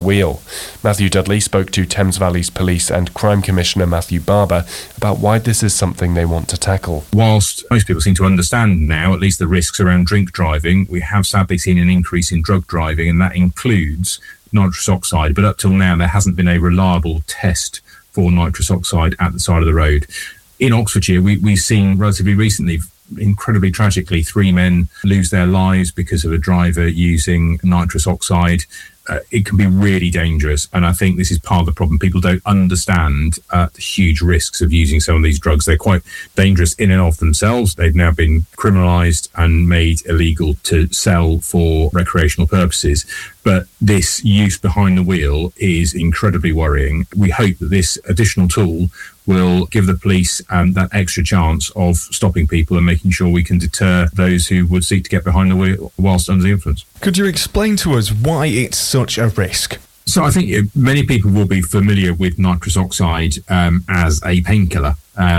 wheel. Matthew Dudley spoke to Thames Valley's Police and Crime Commissioner Matthew Barber about why this is something they want to tackle. Whilst most people seem to understand now, at least the risks around drink driving, we have sadly seen an increase in drug driving, and that includes nitrous oxide. But up till now, there hasn't been a reliable test for nitrous oxide at the side of the road. In Oxfordshire, we've seen relatively recently, incredibly tragically, 3 men lose their lives because of a driver using nitrous oxide. It can be really dangerous, and I think this is part of the problem. People don't understand the huge risks of using some of these drugs. They're quite dangerous in and of themselves. They've now been criminalised and made illegal to sell for recreational purposes. But this use behind the wheel is incredibly worrying. We hope that this additional tool will give the police that extra chance of stopping people and making sure we can deter those who would seek to get behind the wheel whilst under the influence. Could you explain to us why it's such a risk? So I think many people will be familiar with nitrous oxide as a painkiller,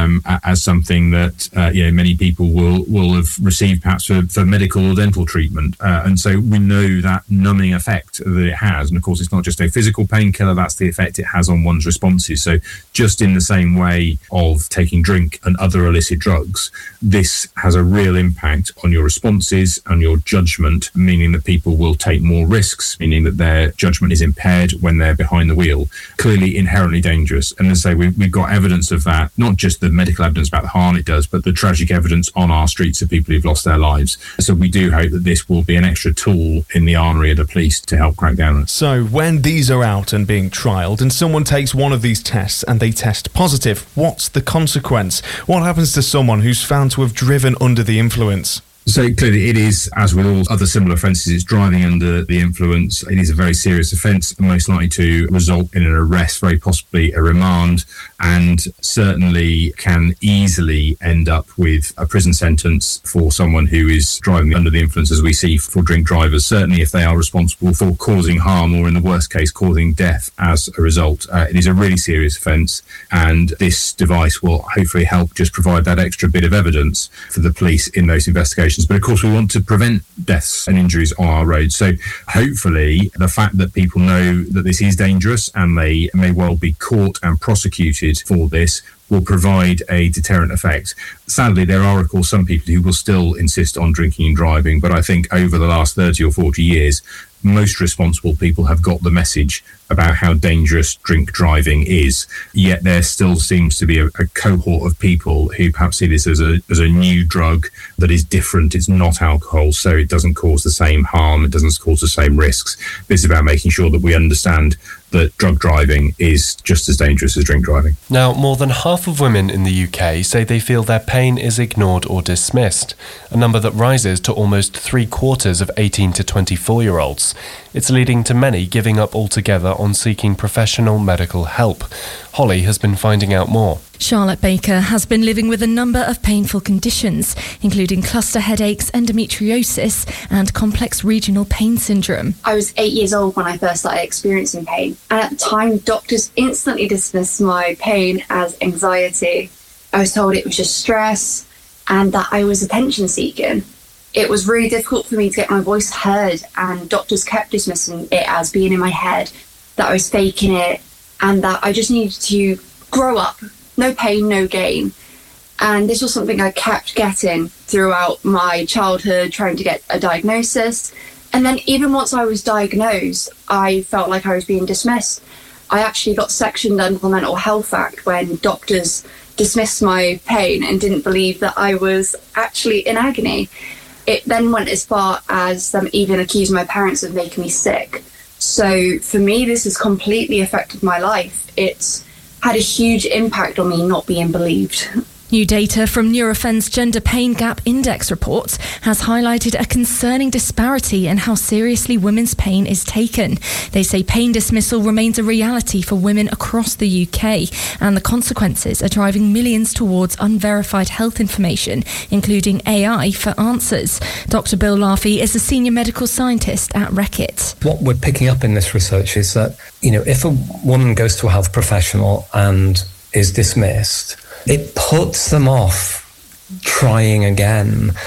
as something that many people will have received perhaps for medical or dental treatment, and so we know that numbing effect that it has. And of course, it's not just a physical painkiller; that's the effect it has on one's responses. So just in the same way of taking drink and other illicit drugs, this has a real impact on your responses and your judgment, meaning that people will take more risks, meaning that their judgment is impaired when they're behind the wheel. Clearly inherently dangerous. And as I say, we've got evidence of that, not just the medical evidence about the harm it does, but the tragic evidence on our streets of people who've lost their lives. So we do hope that this will be an extra tool in the armoury of the police to help crack down on it. So when these are out and being trialled and someone takes one of these tests and they test positive, what's the consequence? What happens to someone who's found to have driven under the influence? So clearly it is, as with all other similar offences, it's driving under the influence. It is a very serious offence, most likely to result in an arrest, very possibly a remand, and certainly can easily end up with a prison sentence for someone who is driving under the influence, as we see for drink drivers, certainly if they are responsible for causing harm or, in the worst case, causing death as a result. It is a really serious offence, and this device will hopefully help just provide that extra bit of evidence for the police in those investigations. But of course, we want to prevent deaths and injuries on our roads. So hopefully the fact that people know that this is dangerous and they may well be caught and prosecuted for this will provide a deterrent effect. Sadly, there are, of course, some people who will still insist on drinking and driving, but I think over the last 30 or 40 years, most responsible people have got the message about how dangerous drink driving is. Yet there still seems to be a cohort of people who perhaps see this as a new drug that is different. It's not alcohol, so it doesn't cause the same harm. It doesn't cause the same risks. This is about making sure that we understand that drug driving is just as dangerous as drink driving. Now, more than half of women in the UK say they feel their pain is ignored or dismissed, a number that rises to almost 3/4 of 18 to 24-year-olds. It's leading to many giving up altogether on seeking professional medical help. Holly has been finding out more. Charlotte Baker has been living with a number of painful conditions, including cluster headaches, endometriosis, and complex regional pain syndrome. I was 8 years old when I first started experiencing pain, and at the time, doctors instantly dismissed my pain as anxiety. I was told it was just stress and that I was attention seeking. It was really difficult for me to get my voice heard, and doctors kept dismissing it as being in my head, that I was faking it, and that I just needed to grow up. No pain, no gain. And this was something I kept getting throughout my childhood, trying to get a diagnosis. And then even once I was diagnosed, I felt like I was being dismissed. I actually got sectioned under the Mental Health Act when doctors dismissed my pain and didn't believe that I was actually in agony. It then went as far as them even accusing my parents of making me sick. So for me, this has completely affected my life. It's had a huge impact on me not being believed. New data from Eurofen's Gender Pain Gap Index report has highlighted a concerning disparity in how seriously women's pain is taken. They say pain dismissal remains a reality for women across the UK, and the consequences are driving millions towards unverified health information, including AI for answers. Dr. Bill Larfey is a senior medical scientist at Reckitt. What we're picking up in this research is that, if a woman goes to a health professional and is dismissed, it puts them off trying again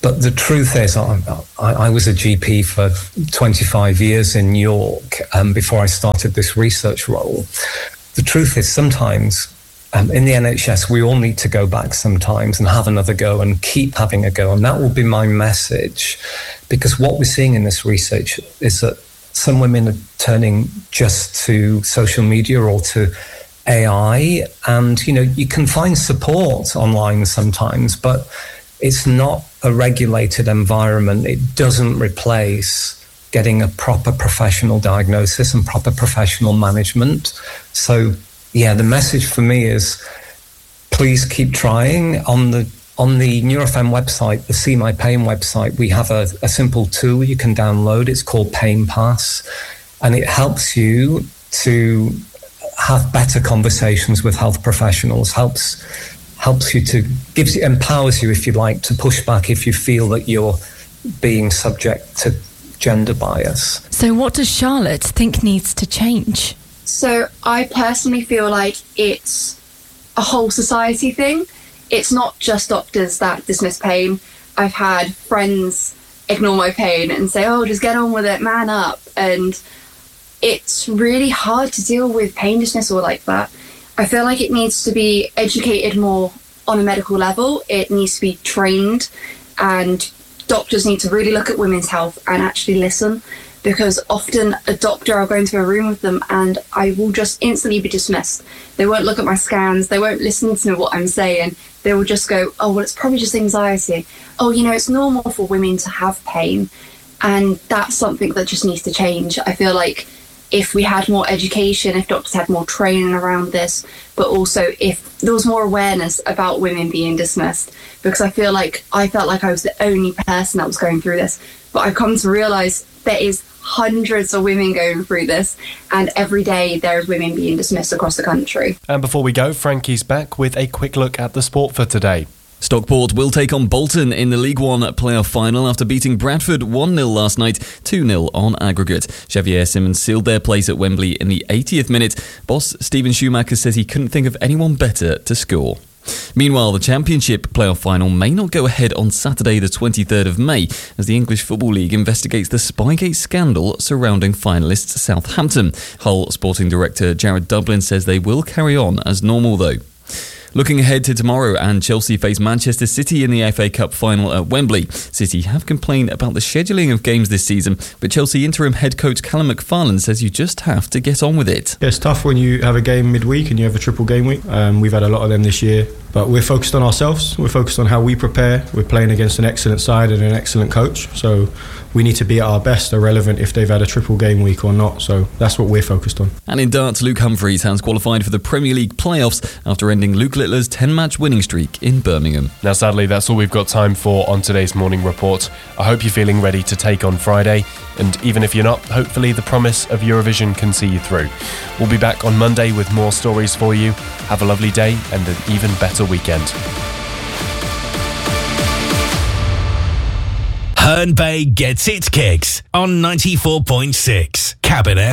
But the truth is, I was a GP for 25 years in New York before I started this research role. The truth is, sometimes in the NHS, we all need to go back sometimes and have another go and keep having a go. And that will be my message, because what we're seeing in this research is that some women are turning just to social media or to AI. And, you can find support online sometimes, but it's not a regulated environment. It doesn't replace getting a proper professional diagnosis and proper professional management. So, the message for me is please keep trying. On the NeuroFem website, the See My Pain website, we have a simple tool you can download. It's called Pain Pass, and it helps you to have better conversations with health professionals, helps you to, empowers you, if you like, to push back if you feel that you're being subject to gender bias. So what does Charlotte think needs to change? So I personally feel like it's a whole society thing. It's not just doctors that dismiss pain. I've had friends ignore my pain and say, oh, just get on with it, man up. And it's really hard to deal with pain dismissal like that. I feel like it needs to be educated more on a medical level. It needs to be trained, and doctors need to really look at women's health and actually listen, because often a doctor, I'll go into a room with them and I will just instantly be dismissed. They won't look at my scans. They won't listen to what I'm saying. They will just go, oh, well, it's probably just anxiety. Oh, it's normal for women to have pain. And that's something that just needs to change. I feel like if we had more education, if doctors had more training around this, but also if there was more awareness about women being dismissed, because I felt like I was the only person that was going through this. But I've come to realise there is hundreds of women going through this, and every day there is women being dismissed across the country. And before we go, Frankie's back with a quick look at the sport for today. Stockport will take on Bolton in the League One playoff final after beating Bradford 1-0 last night, 2-0 on aggregate. Xavier Simmons sealed their place at Wembley in the 80th minute. Boss Steven Schumacher says he couldn't think of anyone better to score. Meanwhile, the Championship playoff final may not go ahead on Saturday the 23rd of May as the English Football League investigates the Spygate scandal surrounding finalists Southampton. Hull Sporting Director Jared Dublin says they will carry on as normal though. Looking ahead to tomorrow, and Chelsea face Manchester City in the FA Cup final at Wembley. City have complained about the scheduling of games this season, but Chelsea interim head coach Callum McFarlane says you just have to get on with it. Yeah, it's tough when you have a game midweek and you have a triple game week. We've had a lot of them this year, but we're focused on ourselves. We're focused on how we prepare. We're playing against an excellent side and an excellent coach, so we need to be at our best, irrelevant if they've had a triple game week or not. So that's what we're focused on. And in darts, Luke Humphries has qualified for the Premier League playoffs after ending Luke Littler's 10-match winning streak in Birmingham. Now, sadly, that's all we've got time for on today's morning report. I hope you're feeling ready to take on Friday, and even if you're not, hopefully the promise of Eurovision can see you through. We'll be back on Monday with more stories for you. Have a lovely day and an even better weekend. Herne Bay gets its kicks on 94.6 Cabin FM.